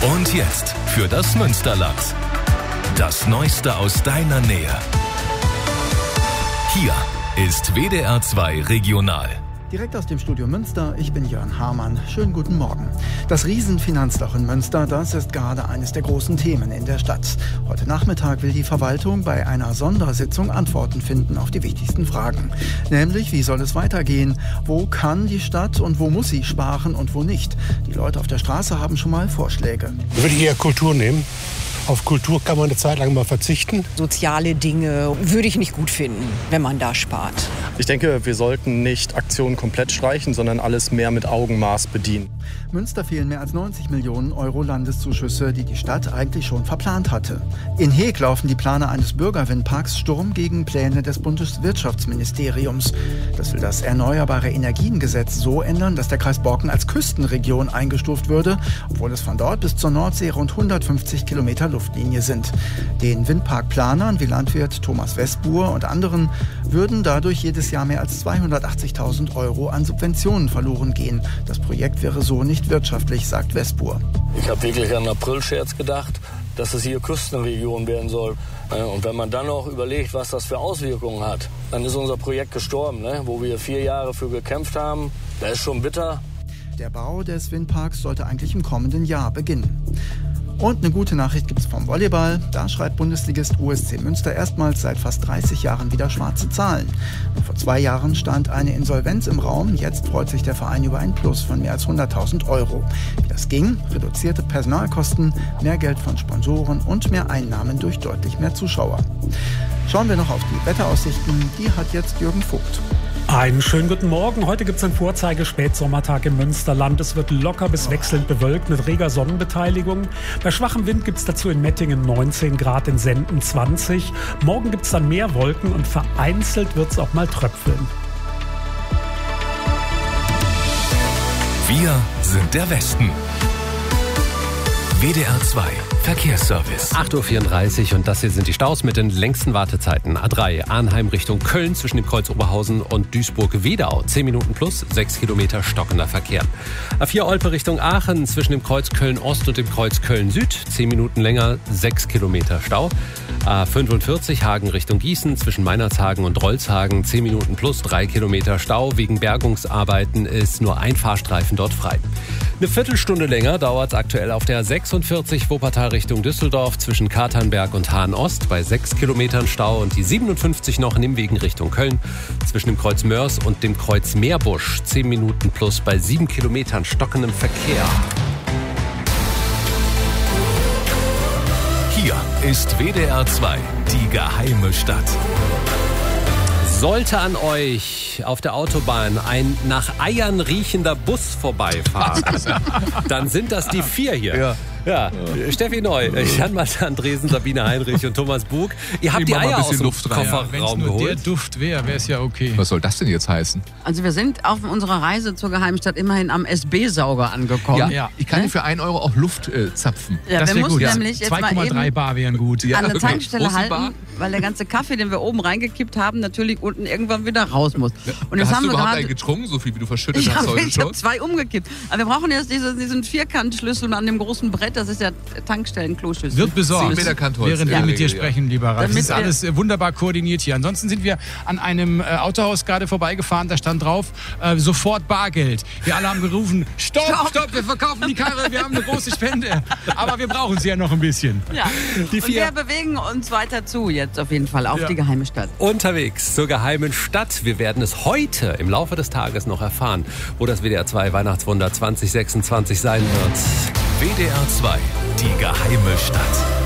Und jetzt für das Münsterland. Das Neueste aus deiner Nähe. Hier ist WDR 2 Regional. Direkt aus dem Studio Münster, ich bin Jörn Hamann. Schönen guten Morgen. Das Riesenfinanzloch in Münster, das ist gerade eines der großen Themen in der Stadt. Heute Nachmittag will die Verwaltung bei einer Sondersitzung Antworten finden auf die wichtigsten Fragen. Nämlich, wie soll es weitergehen? Wo kann die Stadt und wo muss sie sparen und wo nicht? Die Leute auf der Straße haben schon mal Vorschläge. Würde ich eher Kultur nehmen. Auf Kultur kann man eine Zeit lang mal verzichten. Soziale Dinge würde ich nicht gut finden, wenn man da spart. Ich denke, wir sollten nicht Aktionen komplett streichen, sondern alles mehr mit Augenmaß bedienen. Münster fehlen mehr als 90 Millionen Euro Landeszuschüsse, die die Stadt eigentlich schon verplant hatte. In Heeg laufen die Planer eines Bürgerwindparks Sturm gegen Pläne des Bundeswirtschaftsministeriums. Das will das Erneuerbare Energiengesetz so ändern, dass der Kreis Borken als Küstenregion eingestuft würde, obwohl es von dort bis zur Nordsee rund 150 Kilometer Luftlinie sind. Den Windparkplanern wie Landwirt Thomas Westbuhr und anderen würden dadurch jedes Jahr mehr als 280.000 Euro an Subventionen verloren gehen. Das Projekt wäre so nicht wirtschaftlich, sagt Westbuhr. Ich habe wirklich an einen Aprilscherz gedacht, dass es hier Küstenregion werden soll. Und wenn man dann noch überlegt, was das für Auswirkungen hat, dann ist unser Projekt gestorben, wo wir 4 Jahre für gekämpft haben. Das ist schon bitter. Der Bau des Windparks sollte eigentlich im kommenden Jahr beginnen. Und eine gute Nachricht gibt es vom Volleyball. Da schreibt Bundesligist USC Münster erstmals seit fast 30 Jahren wieder schwarze Zahlen. Und vor 2 Jahren stand eine Insolvenz im Raum. Jetzt freut sich der Verein über ein Plus von mehr als 100.000 Euro. Wie das ging? Reduzierte Personalkosten, mehr Geld von Sponsoren und mehr Einnahmen durch deutlich mehr Zuschauer. Schauen wir noch auf die Wetteraussichten. Die hat jetzt Jürgen Vogt. Einen schönen guten Morgen. Heute gibt es einen Vorzeige-Spätsommertag im Münsterland. Es wird locker bis wechselnd bewölkt mit reger Sonnenbeteiligung. Bei schwachem Wind gibt es dazu in Mettingen 19 Grad, in Senden 20. Morgen gibt es dann mehr Wolken und vereinzelt wird es auch mal tröpfeln. Wir sind der Westen. WDR 2 Verkehrsservice. 8.34 Uhr und das hier sind die Staus mit den längsten Wartezeiten. A3 Arnheim Richtung Köln zwischen dem Kreuz Oberhausen und Duisburg-Wiedau. 10 Minuten plus, 6 Kilometer stockender Verkehr. A4 Olpe Richtung Aachen zwischen dem Kreuz Köln-Ost und dem Kreuz Köln-Süd. 10 Minuten länger, 6 Kilometer Stau. A45 Hagen Richtung Gießen zwischen Meinerzhagen und Rolzhagen. 10 Minuten plus, 3 Kilometer Stau. Wegen Bergungsarbeiten ist nur ein Fahrstreifen dort frei. Eine Viertelstunde länger dauert es aktuell auf der 46 Wuppertal Richtung Düsseldorf zwischen Katernberg und Hahn-Ost bei 6 Kilometern Stau und die 57 noch Nimwegen Richtung Köln zwischen dem Kreuz Mörs und dem Kreuz Meerbusch. 10 Minuten plus bei 7 Kilometern stockendem Verkehr. Hier ist WDR 2, die geheime Stadt. Sollte an euch auf der Autobahn ein nach Eiern riechender Bus vorbeifahren, dann sind das die 4 hier. Ja, Steffi Neu, Jan Malte Andresen, Sabine Heinrich und Thomas Bug. Ihr habt die Eier aus dem Kofferraum Wenn es nur geholt. der Duft wäre es ja okay. Was soll das denn jetzt heißen? Also wir sind auf unserer Reise zur Geheimstadt immerhin am SB-Sauger angekommen. Ja, ich kann für 1 Euro auch Luft zapfen. Ja, das wir wäre mussten gut. nämlich jetzt mal 2,3 eben Bar wären gut. an der okay. Tankstelle Große halten, Bar? weil der ganze Kaffee, den wir oben reingekippt haben, natürlich unten irgendwann wieder raus muss. Und jetzt Hast haben du wir überhaupt gerade... einen getrunken, so viel wie du verschüttet Ich hast habe heute schon? 2 umgekippt. Aber wir brauchen jetzt diesen Vierkantschlüssel an dem großen Brett, das ist der Tankstellen-Kloschlüssel. Wird besorgt, 10 Meter Kantholz während in wir der mit dir Regel, sprechen, lieber Ralf. Das Damit ist alles wunderbar koordiniert hier. Ansonsten sind wir an einem Autohaus gerade vorbeigefahren, da stand drauf, sofort Bargeld. Wir alle haben gerufen, stopp, wir verkaufen die Karre, wir haben eine große Spende. Aber wir brauchen sie ja noch ein bisschen. Ja. Die Und 4 wir bewegen uns weiter zu jetzt auf jeden Fall auf die Geheime Stadt. unterwegs zur geheimen Stadt. Wir werden es heute im Laufe des Tages noch erfahren, wo das WDR 2 Weihnachtswunder 2026 sein wird. WDR 2, die geheime Stadt.